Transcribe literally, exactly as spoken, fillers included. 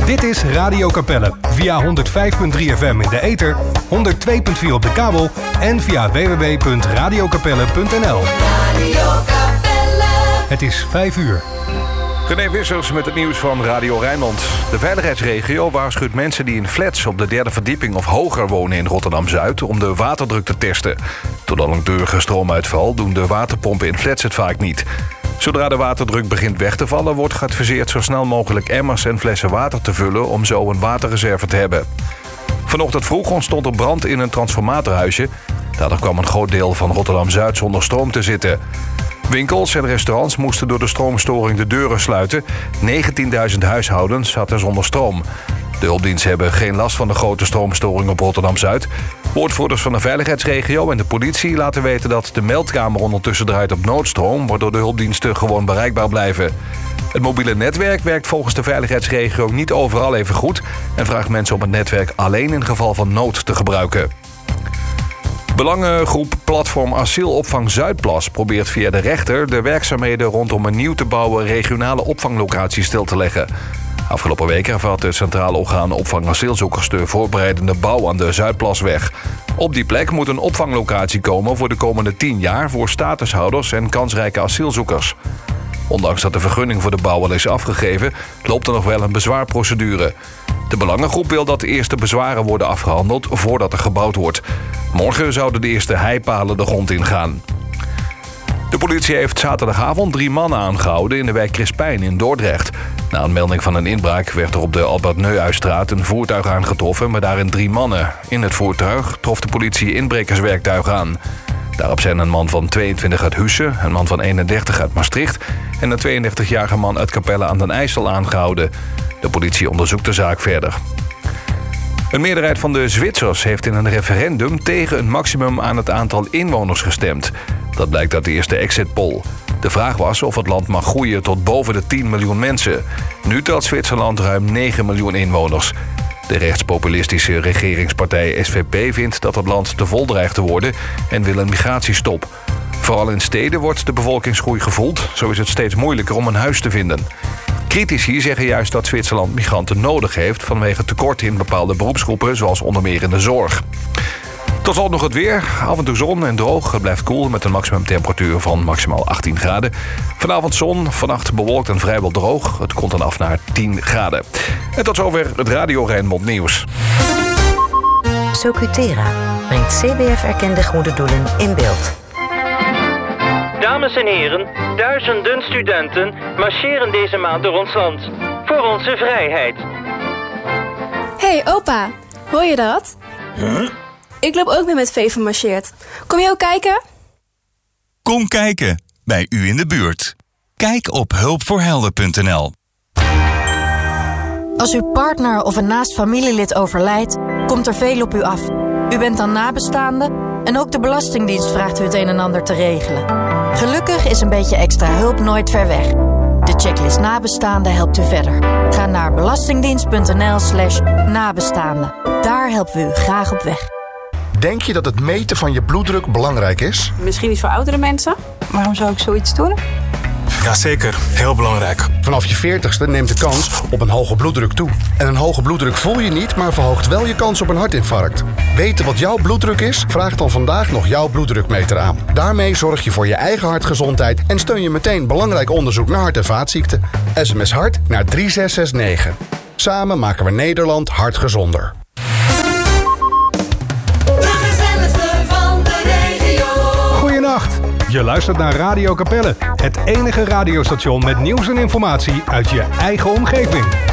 Dit is Radio Capelle via honderd vijf komma drie F M in de ether, honderd twee komma vier op de kabel en via w w w punt radio capelle punt n l. Radio Capelle. Het is vijf uur. René Wissers met het nieuws van Radio Rijnmond. De veiligheidsregio waarschuwt mensen die in flats op de derde verdieping of hoger wonen in Rotterdam-Zuid om de waterdruk te testen. Door de langdurige stroomuitval doen de waterpompen in flats het vaak niet. Zodra de waterdruk begint weg te vallen, wordt geadviseerd zo snel mogelijk emmers en flessen water te vullen om zo een waterreserve te hebben. Vanochtend vroeg ontstond er brand in een transformatorhuisje. Daardoor kwam een groot deel van Rotterdam-Zuid zonder stroom te zitten. Winkels en restaurants moesten door de stroomstoring de deuren sluiten. negentienduizend huishoudens zaten zonder stroom. De hulpdiensten hebben geen last van de grote stroomstoring op Rotterdam-Zuid. Woordvoerders van de veiligheidsregio en de politie laten weten dat de meldkamer ondertussen draait op noodstroom, waardoor de hulpdiensten gewoon bereikbaar blijven. Het mobiele netwerk werkt volgens de veiligheidsregio niet overal even goed en vraagt mensen om het netwerk alleen in geval van nood te gebruiken. Belangengroep Platform Asielopvang Zuidplas probeert via de rechter de werkzaamheden rondom een nieuw te bouwen regionale opvanglocatie stil te leggen. Afgelopen week ervatte het Centrale Orgaan Opvang Asielzoekers de voorbereidende bouw aan de Zuidplasweg. Op die plek moet een opvanglocatie komen voor de komende tien jaar voor statushouders en kansrijke asielzoekers. Ondanks dat de vergunning voor de bouw al is afgegeven, loopt er nog wel een bezwaarprocedure. De Belangengroep wil dat de eerste bezwaren worden afgehandeld voordat er gebouwd wordt. Morgen zouden de eerste heipalen de grond ingaan. De politie heeft zaterdagavond drie mannen aangehouden in de wijk Crispijn in Dordrecht. Na een melding van een inbraak werd er op de Albert Neuhuisstraat een voertuig aangetroffen met daarin drie mannen. In het voertuig trof de politie inbrekerswerktuig aan. Daarop zijn een man van tweeëntwintig uit Husse, een man van eenendertig uit Maastricht en een tweeëndertigjarige man uit Capelle aan den IJssel aangehouden. De politie onderzoekt de zaak verder. Een meerderheid van de Zwitsers heeft in een referendum tegen een maximum aan het aantal inwoners gestemd. Dat blijkt uit de eerste exit poll. De vraag was of het land mag groeien tot boven de tien miljoen mensen. Nu telt Zwitserland ruim negen miljoen inwoners. De rechtspopulistische regeringspartij S V P vindt dat het land te vol dreigt te worden en wil een migratiestop. Vooral in steden wordt de bevolkingsgroei gevoeld. Zo is het steeds moeilijker om een huis te vinden. Critici zeggen juist dat Zwitserland migranten nodig heeft vanwege tekorten in bepaalde beroepsgroepen, zoals onder meer in de zorg. Tot slot nog het weer. Af en toe zon en droog. Het blijft koel met een maximumtemperatuur van maximaal achttien graden. Vanavond zon, vannacht bewolkt en vrijwel droog. Het komt dan af naar tien graden. En tot zover het Radio Rijnmond nieuws. Socutera brengt C B F-erkende goede doelen in beeld. Dames en heren, duizenden studenten marcheren deze maand door ons land. Voor onze vrijheid. Hey opa, hoor je dat? Huh? Ik loop ook mee met V van Marcheert. Kom je ook kijken? Kom kijken, bij u in de buurt. Kijk op hulpvoorhelden punt n l. Als uw partner of een naast familielid overlijdt, komt er veel op u af. U bent dan nabestaande en ook de Belastingdienst vraagt u het een en ander te regelen. Gelukkig is een beetje extra hulp nooit ver weg. De checklist nabestaanden helpt u verder. Ga naar belastingdienst punt n l slash nabestaanden. Daar helpen we u graag op weg. Denk je dat het meten van je bloeddruk belangrijk is? Misschien niet voor oudere mensen. Waarom zou ik zoiets doen? Jazeker, heel belangrijk. Vanaf je veertigste neemt de kans op een hoge bloeddruk toe. En een hoge bloeddruk voel je niet, maar verhoogt wel je kans op een hartinfarct. Weten wat jouw bloeddruk is? Vraag dan vandaag nog jouw bloeddrukmeter aan. Daarmee zorg je voor je eigen hartgezondheid en steun je meteen belangrijk onderzoek naar hart- en vaatziekten. S M S hart naar drie zes zes negen. Samen maken we Nederland hartgezonder. Goedenacht. Je luistert naar Radio Capelle, het enige radiostation met nieuws en informatie uit je eigen omgeving.